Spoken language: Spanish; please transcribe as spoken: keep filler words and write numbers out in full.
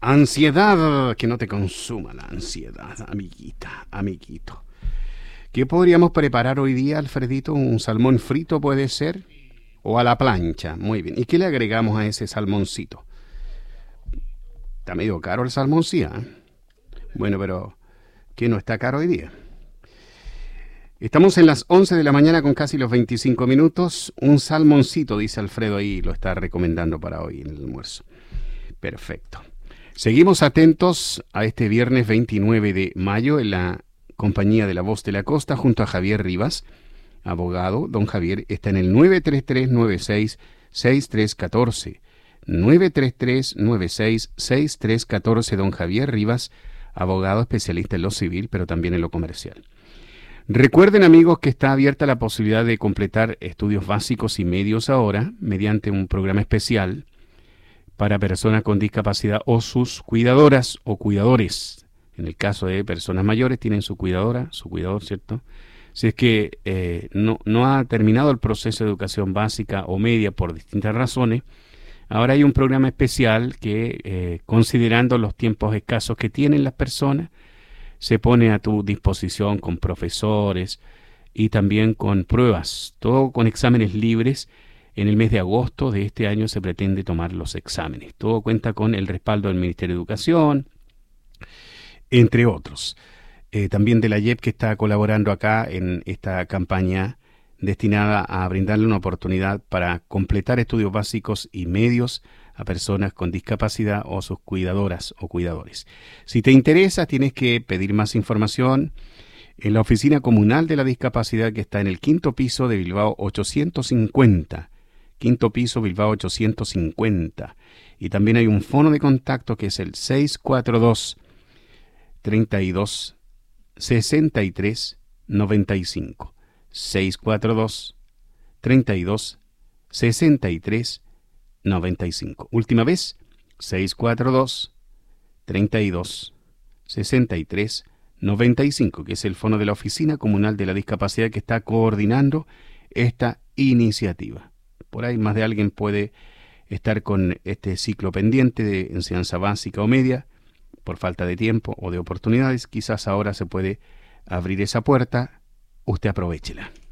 Ansiedad, que no te consuma la ansiedad, amiguita, amiguito. ¿Qué podríamos preparar hoy día, Alfredito? ¿Un salmón frito puede ser? ¿O a la plancha? Muy bien. ¿Y qué le agregamos a ese salmoncito? Está medio caro el salmón, sí, ¿eh? Bueno, pero ¿qué no está caro hoy día? Estamos en las once de la mañana con casi los veinticinco minutos. Un salmoncito, dice Alfredo ahí, lo está recomendando para hoy en el almuerzo. Perfecto. Seguimos atentos a este viernes veintinueve de mayo en la compañía de La Voz de la Costa junto a Javier Rivas, abogado. Don Javier está en el nueve tres tres, nueve seis, seis tres uno cuatro. nueve tres tres, nueve seis, seis tres uno cuatro. Don Javier Rivas, abogado especialista en lo civil, pero también en lo comercial. Recuerden, amigos, que está abierta la posibilidad de completar estudios básicos y medios ahora mediante un programa especial para personas con discapacidad o sus cuidadoras o cuidadores. En el caso de personas mayores, tienen su cuidadora, su cuidador, ¿cierto? Si es que eh, no, no ha terminado el proceso de educación básica o media por distintas razones, ahora hay un programa especial que, eh, considerando los tiempos escasos que tienen las personas, se pone a tu disposición con profesores y también con pruebas, todo con exámenes libres. En el mes de agosto de este año se pretende tomar los exámenes. Todo cuenta con el respaldo del Ministerio de Educación, entre otros. Eh, también de la Y E P, que está colaborando acá en esta campaña destinada a brindarle una oportunidad para completar estudios básicos y medios a personas con discapacidad o sus cuidadoras o cuidadores. Si te interesa, tienes que pedir más información en la Oficina Comunal de la Discapacidad, que está en el quinto piso de Bilbao ochocientos cincuenta. Quinto piso, Bilbao ochocientos cincuenta. Y también hay un fono de contacto que es el seis cuatro dos, treinta y dos, sesenta y tres, noventa y cinco. seis cuatro dos, treinta y dos, sesenta y tres, noventa y cinco. Última vez, seis cuatro dos, treinta y dos, sesenta y tres, noventa y cinco, que es el fono de la Oficina Comunal de la Discapacidad que está coordinando esta iniciativa. Por ahí más de alguien puede estar con este ciclo pendiente de enseñanza básica o media por falta de tiempo o de oportunidades. Quizás ahora se puede abrir esa puerta. Usted aprovéchela.